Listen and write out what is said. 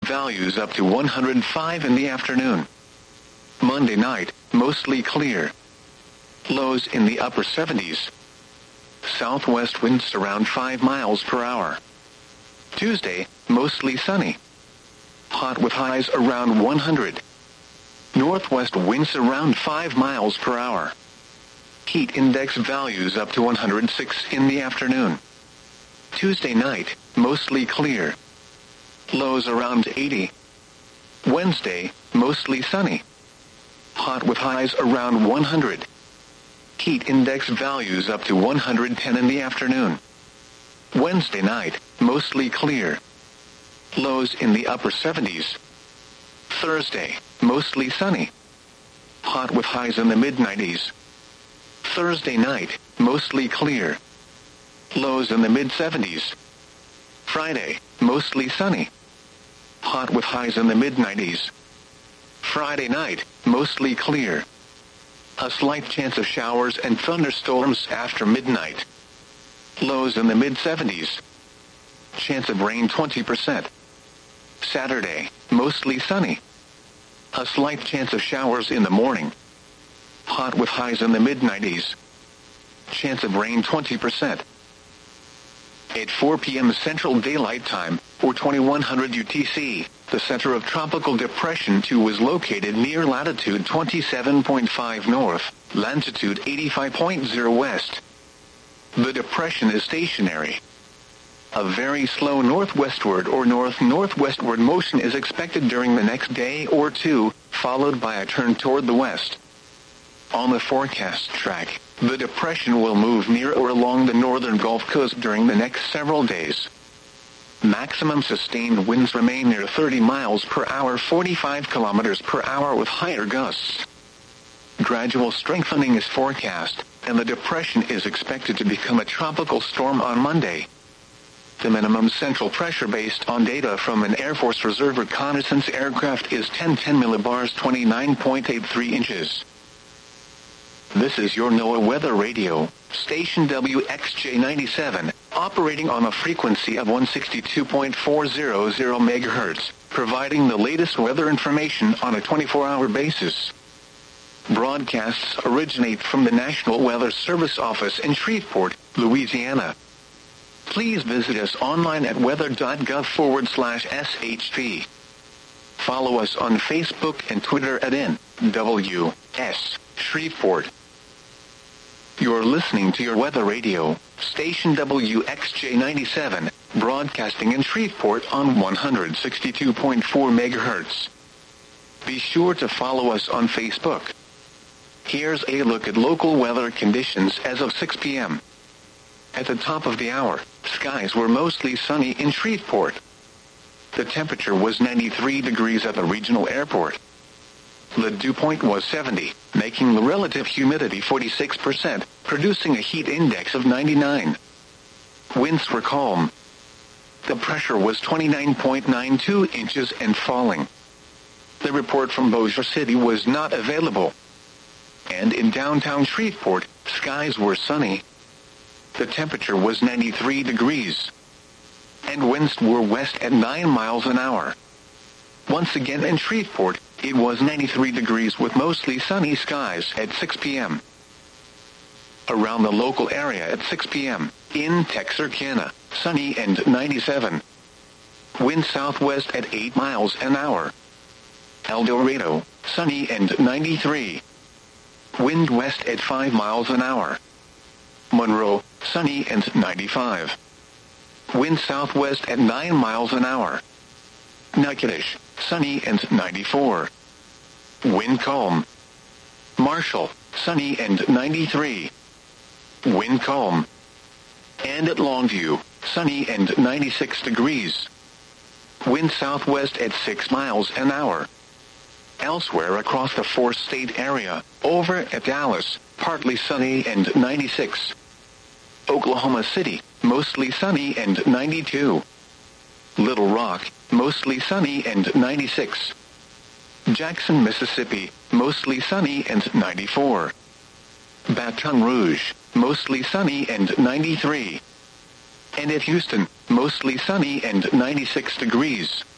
values up to 105 in the afternoon. Monday night, mostly clear. Lows in the upper 70s. Southwest winds around 5 miles per hour. Tuesday, mostly sunny. Hot with highs around 100. Northwest winds around 5 miles per hour. Heat index values up to 106 in the afternoon. Tuesday night, mostly clear. Lows around 80. Wednesday, mostly sunny. Hot with highs around 100. Heat index values up to 110 in the afternoon. Wednesday night, mostly clear. Lows in the upper 70s. Thursday, mostly sunny. Hot with highs in the mid-90s. Thursday night, mostly clear. Lows in the mid-70s. Friday, mostly sunny. Hot with highs in the mid-90s. Friday night, mostly clear. A slight chance of showers and thunderstorms after midnight. Lows in the mid-70s. Chance of rain 20%. Saturday, mostly sunny. A slight chance of showers in the morning. Hot with highs in the mid-90s. Chance of rain 20%. At 4 p.m. Central Daylight Time, or 2100 UTC, the center of Tropical Depression 2 is located near latitude 27.5 north, longitude 85.0 west. The depression is stationary. A very slow northwestward or north-northwestward motion is expected during the next day or two, followed by a turn toward the west. On the forecast track, the depression will move near or along the northern Gulf Coast during the next several days. Maximum sustained winds remain near 30 miles per hour, 45 kilometers per hour with higher gusts. Gradual strengthening is forecast, and the depression is expected to become a tropical storm on Monday. The minimum central pressure based on data from an Air Force Reserve reconnaissance aircraft is 1010 millibars, 29.83 inches. This is your NOAA Weather Radio, station WXJ97, operating on a frequency of 162.400 MHz, providing the latest weather information on a 24-hour basis. Broadcasts originate from the National Weather Service office in Shreveport, Louisiana. Please visit us online at weather.gov/SHP. Follow us on Facebook and Twitter at NWS Shreveport. You're listening to your Weather Radio, station WXJ97, broadcasting in Shreveport on 162.4 MHz. Be sure to follow us on Facebook. Here's a look at local weather conditions as of 6 p.m. At the top of the hour, skies were mostly sunny in Shreveport. The temperature was 93 degrees at the regional airport. The dew point was 70, making the relative humidity 46%, producing a heat index of 99. Winds were calm. The pressure was 29.92 inches and falling. The report from Bossier City was not available. And in downtown Shreveport, skies were sunny. The temperature was 93 degrees. And winds were west at 9 miles an hour. Once again in Shreveport, it was 93 degrees with mostly sunny skies at 6 p.m. Around the local area at 6 p.m., in Texarkana, sunny and 97. Wind southwest at 8 miles an hour. El Dorado, sunny and 93. Wind west at 5 miles an hour. Monroe, sunny and 95. Wind southwest at 9 miles an hour. Natchitoches, sunny and 94. Wind calm. Marshall, sunny and 93. Wind calm. And at Longview, sunny and 96 degrees. Wind southwest at 6 miles an hour. Elsewhere across the four-state area, over at Dallas, partly sunny and 96. Oklahoma City, mostly sunny and 92. Little Rock, mostly sunny and 96. Jackson, Mississippi, mostly sunny and 94. Baton Rouge, mostly sunny and 93. And at Houston, mostly sunny and 96 degrees.